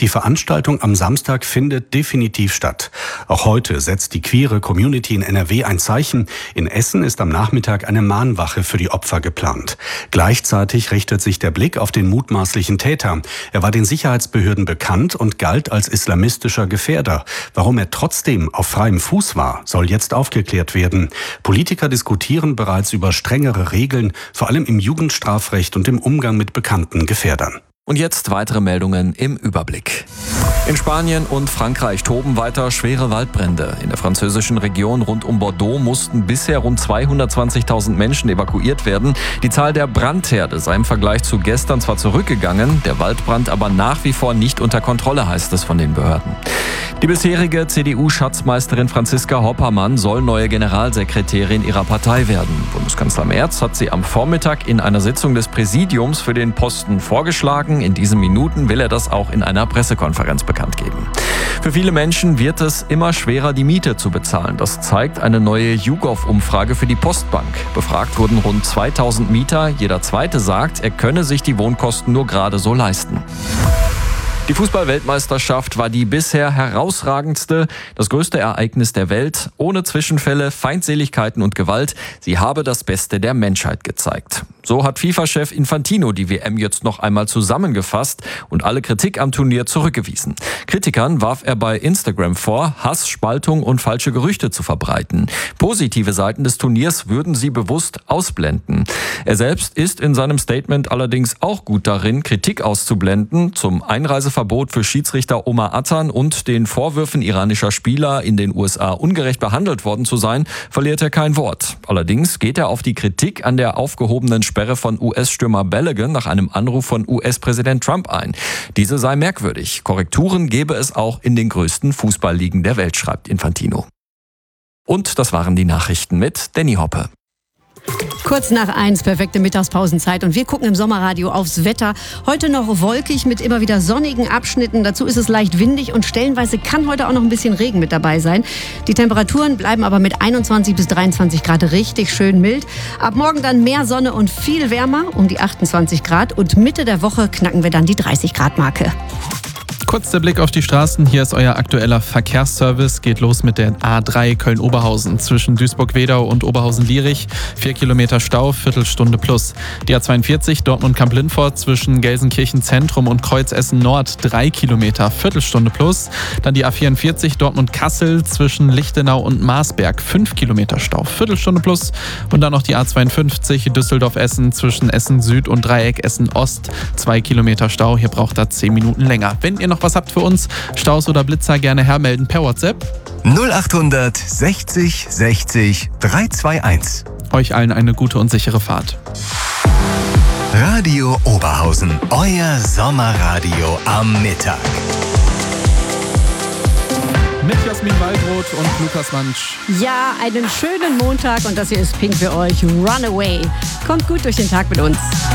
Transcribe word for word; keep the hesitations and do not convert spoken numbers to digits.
Die Veranstaltung am Samstag findet definitiv statt. Auch heute setzt die queere Community in N R W ein Zeichen. In Essen ist am Nachmittag eine Mahnwache für die Opfer geplant. Gleichzeitig richtet sich der Blick auf den mutmaßlichen Täter. Er war den Sicherheitsbehörden bekannt und galt als islamistischer Gefährder. Warum er trotzdem auf freiem Fuß war, soll jetzt aufgeklärt werden. Politiker diskutieren bereits über strengere Regeln, vor allem im Jugendstrafrecht und im Umgang mit bekannten Gefährdern. Und jetzt weitere Meldungen im Überblick. In Spanien und Frankreich toben weiter schwere Waldbrände. In der französischen Region rund um Bordeaux mussten bisher rund zweihundertzwanzigtausend Menschen evakuiert werden. Die Zahl der Brandherde sei im Vergleich zu gestern zwar zurückgegangen, der Waldbrand aber nach wie vor nicht unter Kontrolle, heißt es von den Behörden. Die bisherige C D U-Schatzmeisterin Franziska Hoppermann soll neue Generalsekretärin ihrer Partei werden. Bundeskanzler Merz hat sie am Vormittag in einer Sitzung des Präsidiums für den Posten vorgeschlagen. In diesen Minuten will er das auch in einer Pressekonferenz bekannt geben. Für viele Menschen wird es immer schwerer, die Miete zu bezahlen. Das zeigt eine neue YouGov-Umfrage für die Postbank. Befragt wurden rund zweitausend Mieter. Jeder Zweite sagt, er könne sich die Wohnkosten nur gerade so leisten. Die Fußball-Weltmeisterschaft war die bisher herausragendste, das größte Ereignis der Welt, ohne Zwischenfälle, Feindseligkeiten und Gewalt. Sie habe das Beste der Menschheit gezeigt. So hat FIFA-Chef Infantino die W M jetzt noch einmal zusammengefasst und alle Kritik am Turnier zurückgewiesen. Kritikern warf er bei Instagram vor, Hass, Spaltung und falsche Gerüchte zu verbreiten. Positive Seiten des Turniers würden sie bewusst ausblenden. Er selbst ist in seinem Statement allerdings auch gut darin, Kritik auszublenden, zum Einreiseverbot für Schiedsrichter Omar Attan und den Vorwürfen iranischer Spieler, in den U S A ungerecht behandelt worden zu sein, verliert er kein Wort. Allerdings geht er auf die Kritik an der aufgehobenen Sperre von U S-Stürmer Balogun nach einem Anruf von U S-Präsident Trump ein. Diese sei merkwürdig. Korrekturen gebe es auch in den größten Fußballligen der Welt, schreibt Infantino. Und das waren die Nachrichten mit Danny Hoppe. Kurz nach eins, perfekte Mittagspausenzeit und wir gucken im Sommerradio aufs Wetter. Heute noch wolkig mit immer wieder sonnigen Abschnitten. Dazu ist es leicht windig und stellenweise kann heute auch noch ein bisschen Regen mit dabei sein. Die Temperaturen bleiben aber mit einundzwanzig bis dreiundzwanzig Grad richtig schön mild. Ab morgen dann mehr Sonne und viel wärmer, um die achtundzwanzig Grad. Und Mitte der Woche knacken wir dann die dreißig Grad Marke. Kurz der Blick auf die Straßen. Hier ist euer aktueller Verkehrsservice. Geht los mit der A drei Köln-Oberhausen zwischen Duisburg-Wedau und Oberhausen-Lierich. Vier Kilometer Stau, Viertelstunde plus. Die A zweiundvierzig Dortmund-Kamp-Lindfort zwischen Gelsenkirchen-Zentrum und Kreuzessen-Nord. Drei Kilometer, Viertelstunde plus. Dann die A vierundvierzig Dortmund-Kassel zwischen Lichtenau und Marsberg. Fünf Kilometer Stau, Viertelstunde plus. Und dann noch die A zweiundfünfzig Düsseldorf-Essen zwischen Essen-Süd und Dreieck Essen-Ost. Zwei Kilometer Stau, hier braucht er zehn Minuten länger. Wenn ihr noch was habt für uns, Staus oder Blitzer, gerne hermelden per WhatsApp. null achthundert sechzig sechzig dreihunderteinundzwanzig. Euch allen eine gute und sichere Fahrt. Radio Oberhausen, euer Sommerradio am Mittag. Mit Jasmin Waldroth und Lukas Mansch. Ja, einen schönen Montag und das hier ist Pink für euch. Runaway. Kommt gut durch den Tag mit uns.